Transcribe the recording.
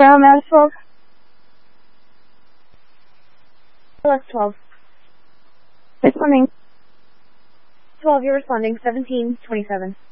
Mass 12. LS 12. Responding. 12, you're responding. 1727.